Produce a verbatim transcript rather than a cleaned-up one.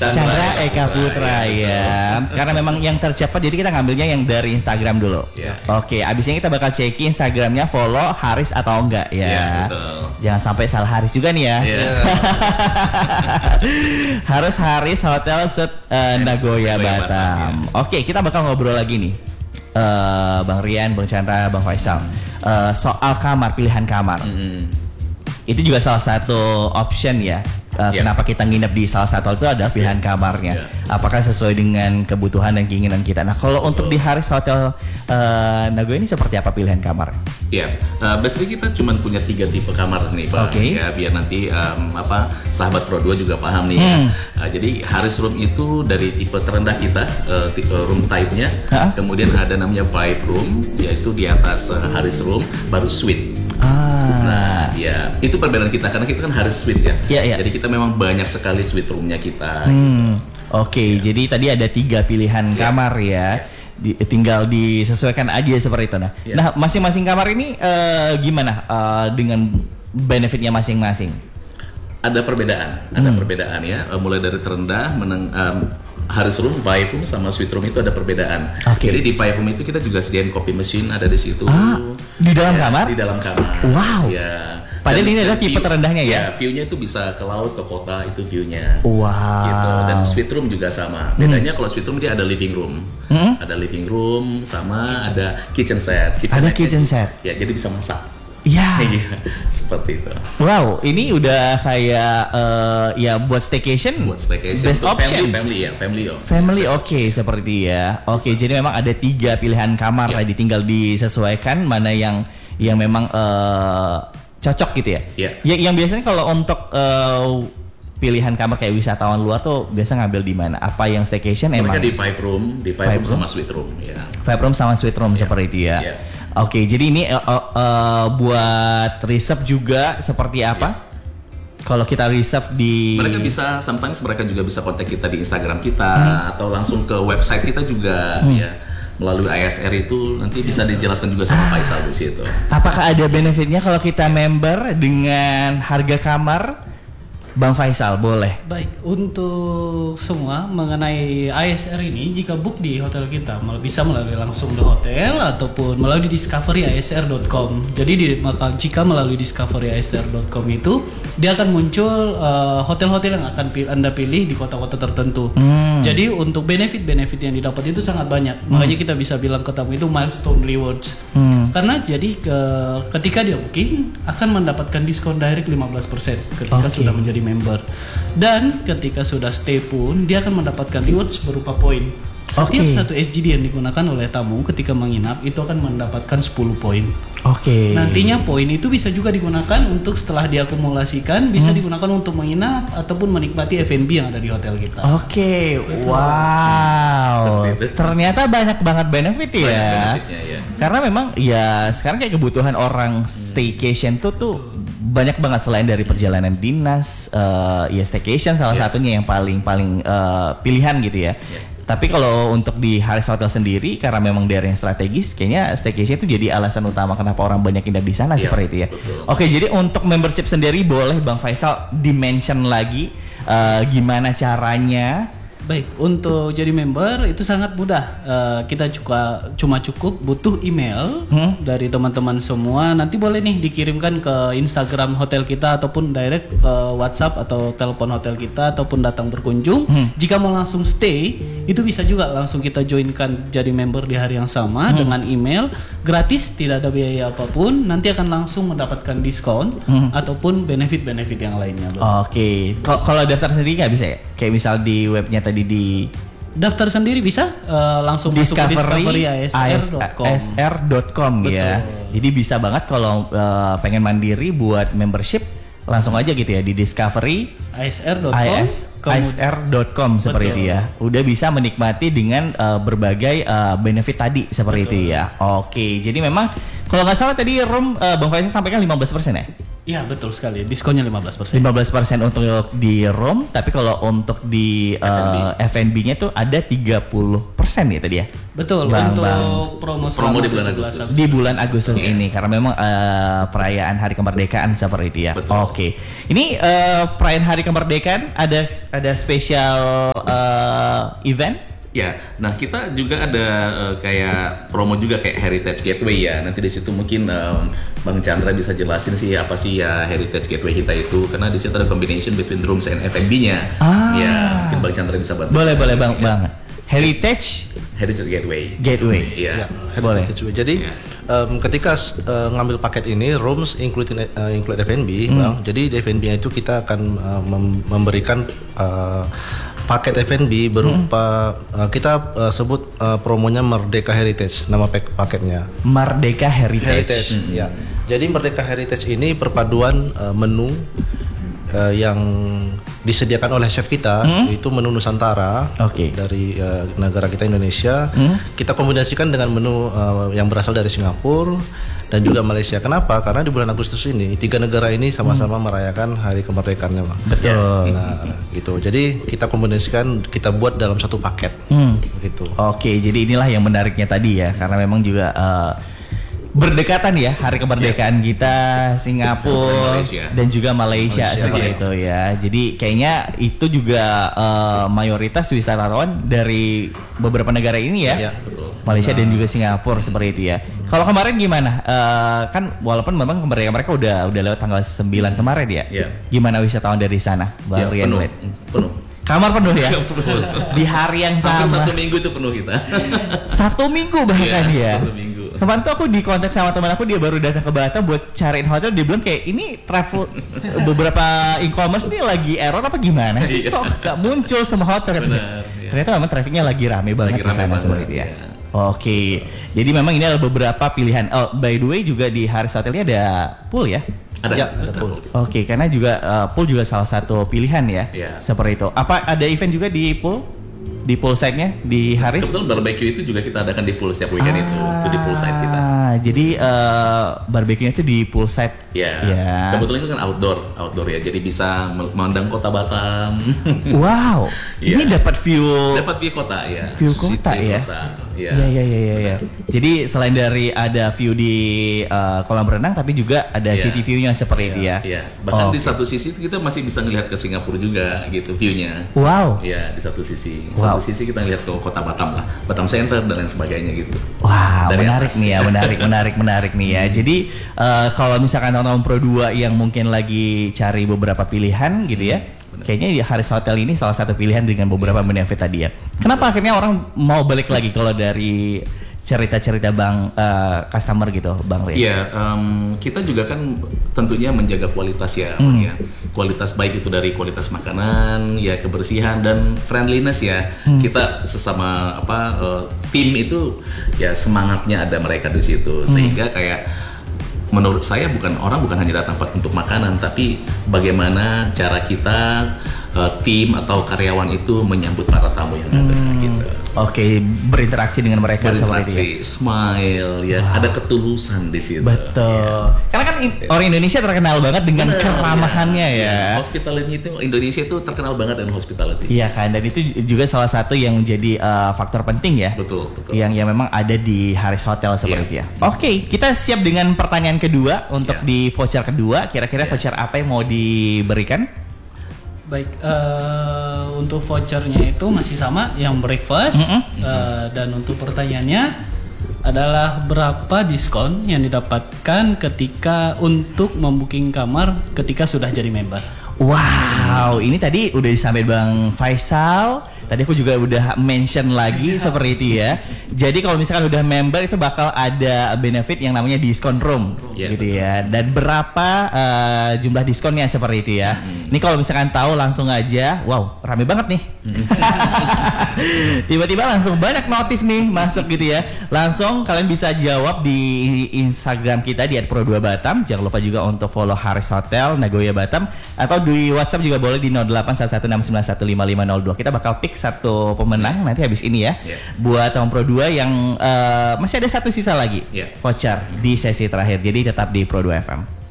Chandra Eka Putra ya. Karena memang yang tercepat jadi kita ngambilnya yang dari Instagram dulu. Yeah. Oke, abisnya kita bakal cek Instagramnya, follow Haris atau enggak ya. Yeah, betul. Jangan sampai salah Haris juga nih ya. Yeah. Harus Haris Hotel Suite uh, Nagoya Batam. Batam ya. Oke, kita bakal ngobrol lagi nih. Uh, Bang Rian, Bang Chandra, Bang Faisal. Uh, soal kamar, pilihan kamar. Mm-hmm. Itu juga salah satu option ya. Uh, yeah. Kenapa kita nginep di salah satu itu adalah pilihan yeah. kamarnya, yeah. apakah sesuai dengan kebutuhan dan keinginan kita. Nah, kalau untuk di Haris Hotel uh, Nagoya ini seperti apa pilihan kamar? Ya, yeah. uh, basically kita cuma punya tiga tipe kamar nih, Pak. Okay. Ya, biar nanti um, apa sahabat Pro dua juga paham nih. Hmm. Ya. Uh, jadi Haris Room itu dari tipe terendah kita, uh, tipe room type-nya. Huh? Kemudian ada namanya Vibe Room, yaitu di atas uh, Haris Room, baru Suite. Ah. Nah, ya itu perbedaan kita karena kita kan harus suite ya. Yeah, yeah. Jadi kita memang banyak sekali suite roomnya kita. Hmm. Gitu. Oke, okay, yeah. Jadi tadi ada tiga pilihan yeah. kamar ya. Di, tinggal disesuaikan aja seperti itu. Nah, yeah. nah masing-masing kamar ini uh, gimana uh, dengan benefitnya masing-masing? Ada perbedaan, ada hmm. perbedaan ya. Uh, mulai dari terendah, meneng, um, Haris Room, Vibe Room sama Suite Room itu ada perbedaan. Okay. Jadi di Vibe Room itu kita juga sediain kopi mesin ada di situ. Ah, di dalam ya, kamar? Di dalam kamar. Wow. Ya. Padahal ini adalah tipe terendahnya ya. Ya, view-nya itu bisa ke laut, ke kota itu view-nya. Wow. Gitu. Dan Suite Room juga sama. Bedanya hmm. kalau Suite Room dia ada living room. Hmm? Ada living room sama kitchen. Ada kitchen set. Kitchen ada kitchen set. Ya, jadi bisa masak. Iya, seperti itu. Wow, ini udah kayak uh, ya buat staycation. Buat staycation. Best option. Family, family ya, family. Oh. Family, oke okay, seperti ya. Oke, okay, jadi memang ada tiga pilihan kamar lah, yeah. tinggal disesuaikan mana yang yang memang uh, cocok gitu ya. Yeah. Ya, yang biasanya kalau untuk uh, pilihan kamar kayak wisatawan luar tuh biasa ngambil di mana? Apa yang staycation mereka emang? Di five room, di five, five room sama suite room ya. Five room sama suite room yeah. seperti itu ya. Yeah. Oke, okay, jadi ini uh, uh, uh, buat reserve juga seperti apa? Yeah. Kalau kita reserve di mereka bisa, sometimes mereka juga bisa kontak kita di Instagram kita hmm. atau langsung ke website kita juga hmm. ya. Melalui I S R itu nanti bisa dijelaskan juga sama ah. Faisal di situ. Apakah ada benefitnya kalau kita member dengan harga kamar? Bang Faisal, boleh. Baik, untuk semua mengenai I S R ini, jika book di hotel kita bisa melalui langsung di hotel ataupun melalui discovery i s r dot com. Jadi di, maka jika melalui discovery i s r dot com itu dia akan muncul uh, hotel-hotel yang akan pil- Anda pilih di kota-kota tertentu. Hmm. Jadi untuk benefit-benefit yang didapat itu sangat banyak. Hmm. Makanya kita bisa bilang ke tamu itu milestone rewards. Hmm. Karena jadi ke, ketika dia booking akan mendapatkan diskon direct lima belas persen ketika okay. sudah menjadi member, dan ketika sudah stay pun dia akan mendapatkan rewards berupa poin. Setiap okay. satu S G D yang digunakan oleh tamu ketika menginap itu akan mendapatkan sepuluh poin. Oke. Okay. Nantinya poin itu bisa juga digunakan untuk setelah diakumulasikan bisa hmm. digunakan untuk menginap ataupun menikmati F and B yang ada di hotel kita. Oke. Okay. Wow. Ternyata banyak banget benefit ya. Banyak ya. Karena memang ya sekarang kayak kebutuhan orang staycation tuh tuh banyak banget selain dari perjalanan dinas, uh, ya staycation salah yeah. satunya yang paling paling uh, pilihan gitu ya. Yeah. Tapi kalau untuk di Haris Hotel sendiri karena memang daerah yang strategis, kayaknya staycation itu jadi alasan utama kenapa orang banyak indah di sana yeah, seperti itu ya. Betul. Oke, jadi untuk membership sendiri boleh Bang Faisal dimention lagi uh, gimana caranya? Baik, untuk jadi member itu sangat mudah. Uh, kita juga cuma cukup butuh email hmm? dari teman-teman semua. Nanti boleh nih dikirimkan ke Instagram hotel kita ataupun direct uh, WhatsApp atau telepon hotel kita ataupun datang berkunjung. Hmm. Jika mau langsung stay, itu bisa juga langsung kita joinkan jadi member di hari yang sama hmm. dengan email gratis, tidak ada biaya apapun. Nanti akan langsung mendapatkan diskon hmm. ataupun benefit-benefit yang lainnya. Oke, okay. Kalau daftar sendiri nggak bisa ya? Kayak misal di webnya tadi di daftar sendiri bisa uh, langsung discovery, masuk ke discovery i s r dot com ya. Jadi bisa banget kalau uh, pengen mandiri buat membership langsung aja gitu ya di discovery i s r dot com i s r dot com seperti itu ya. Udah bisa menikmati dengan uh, berbagai uh, benefit tadi seperti Betul. Itu ya. Oke, jadi memang kalau nggak salah tadi room uh, Bang Faisal sampaikan lima belas persen ya? Iya betul sekali, diskonnya lima belas persen. lima belas persen untuk di room, tapi kalau untuk di uh, F and B-nya tuh ada tiga puluh persen ya tadi ya? Betul, bang, untuk bang. promo, promo di bulan Agustus. Di bulan Agustus yeah. ini, karena memang uh, perayaan Hari Kemerdekaan seperti itu ya. Oke, okay. Ini uh, perayaan Hari Kemerdekaan ada ada spesial uh, event? Ya, nah kita juga ada uh, kayak promo juga kayak Heritage Gateway ya. Nanti di situ mungkin um, Bang Chandra bisa jelasin sih apa sih ya Heritage Gateway kita itu, karena di situ ada combination between rooms and F and B-nya. Ah. Ya, mungkin Bang Chandra bisa bantu. Boleh, boleh Bang, Bang. Heritage Heritage Gateway. Gateway. Iya. Ya, boleh. Gateway. Jadi yeah. um, ketika uh, ngambil paket ini rooms include uh, include F and B, hmm. Bang. Jadi di F and B-nya itu kita akan uh, mem- memberikan uh, paket F and B berupa hmm. uh, kita uh, sebut uh, promonya Merdeka Heritage, nama pak- paketnya. Merdeka Heritage. Heritage hmm. Ya. Jadi Merdeka Heritage ini perpaduan uh, menu uh, yang disediakan oleh chef kita, hmm? itu menu Nusantara okay. dari uh, negara kita Indonesia. Hmm? Kita kombinasikan dengan menu uh, yang berasal dari Singapura dan juga Malaysia. Kenapa? Karena di bulan Agustus ini tiga negara ini sama-sama hmm. merayakan Hari Kemerdekaannya, Bang. Betul. Nah, gitu. Jadi kita kombinasikan, kita buat dalam satu paket. Hmm. Gitu. Oke, jadi inilah yang menariknya tadi ya, karena memang juga uh, berdekatan ya Hari Kemerdekaan yeah. kita Singapura Malaysia. Dan juga Malaysia, Malaysia seperti yeah. itu ya. Jadi kayaknya itu juga uh, mayoritas wisatawan dari beberapa negara ini ya. Yeah, betul. Malaysia nah. dan juga Singapura seperti itu ya. Kalau kemarin gimana? Uh, kan walaupun memang kemerdekaan mereka udah udah lewat tanggal sembilan kemarin ya. Yeah. Gimana wisatawan dari sana, Bang yeah, Rian? Penuh. penuh. Kamar penuh ya? Di hari yang sama. Hampir satu minggu itu penuh kita. Satu minggu bahkan yeah, ya? Satu minggu. Kemarin tuh aku di kontak sama teman aku, dia baru datang ke Batam buat cariin hotel. Dia bilang kayak ini travel beberapa e-commerce nih lagi error apa gimana sih, kok gak muncul semua hotel. Benar, ya. Ternyata memang trafficnya lagi rame banget di sana seperti itu ya. ya. Oke, jadi memang ini adalah beberapa pilihan. Oh, by the way juga di Haris Hotelnya ada pool ya? Ada, ya, ada pool. Oke, karena juga uh, pool juga salah satu pilihan ya, ya. Seperti itu. Apa ada event juga di pool? Di poolside-nya di Haris? Kebetulan barbecue itu juga kita adakan di pool setiap weekend ah, itu, itu di poolside kita. Jadi uh, barbecue-nya itu di poolside. Ya. Yeah. Kebetulan itu kan outdoor, outdoor ya. Jadi bisa memandang kota Batam. Wow. yeah. Ini dapat view. Dapat view kota ya. View kota City ya. Kota. Iya iya iya iya. Ya. Jadi selain dari ada view di uh, kolam renang, tapi juga ada yeah. city view-nya seperti yeah. itu ya. Iya. Yeah. Bahkan oh, di satu sisi kita masih bisa ngelihat ke Singapura juga gitu view-nya. Wow. Iya, di satu sisi. Wow. Satu sisi kita lihat ke kota Batam lah, Batam Center dan lain sebagainya gitu. Wah, wow, menarik atas. nih ya, menarik, menarik, menarik nih ya. Jadi uh, kalau misalkan teman-teman Pro dua yang mungkin lagi cari beberapa pilihan gitu ya, benar. Kayaknya di Haris Hotel ini salah satu pilihan dengan beberapa benefit tadi ya. Kenapa akhirnya orang mau balik lagi kalau dari cerita-cerita bang uh, customer gitu, Bang Rian? Iya, um, kita juga kan tentunya menjaga kualitas ya, hmm. ya. Kualitas baik itu dari kualitas makanan, ya kebersihan dan friendliness ya. Hmm. Kita sesama apa uh, tim itu ya semangatnya ada mereka di situ, hmm. sehingga kayak menurut saya bukan orang bukan hanya datang untuk makanan, tapi bagaimana cara kita uh, tim atau karyawan itu menyambut para tamu yang ada hmm. gitu. Oke, berinteraksi dengan mereka seperti itu ya. Smile ya, wow. Ada ketulusan di situ. Betul. Ya. Karena kan orang Indonesia terkenal banget dengan bener, keramahannya ya. ya. Hospitality itu Indonesia itu terkenal banget dengan hospitality. Iya kan, dan itu juga salah satu yang menjadi uh, faktor penting ya. Betul, betul. Yang yang memang ada di Haris Hotel seperti ya. itu ya. Oke, kita siap dengan pertanyaan kedua untuk ya. Di voucher kedua. Kira-kira ya. Voucher apa yang mau diberikan? Baik, uh, untuk vouchernya itu masih sama yang breakfast, mm-hmm. uh, dan untuk pertanyaannya adalah berapa diskon yang didapatkan ketika untuk membooking kamar ketika sudah jadi member. Wow, ini tadi udah disampaikan Bang Faisal. Tadi aku juga udah mention lagi seperti itu ya. Jadi kalau misalkan udah member itu bakal ada benefit yang namanya diskon room, yeah, gitu betul. Ya. Dan berapa uh, jumlah diskonnya seperti itu ya. Mm-hmm. Ini kalau misalkan tahu langsung aja, wow, rame banget nih. Tiba-tiba langsung banyak notif nih masuk gitu ya. Langsung kalian bisa jawab di Instagram kita di et pro dua batam. Jangan lupa juga untuk follow Haris Hotel Nagoya Batam, atau di WhatsApp juga boleh di nol delapan satu satu enam sembilan satu lima lima nol dua. Kita bakal pick satu pemenang yeah. nanti habis ini ya. Yeah. Buat teman Pro dua yang uh, masih ada satu sisa lagi yeah. voucher di sesi terakhir. Jadi tetap di Pro dua F M.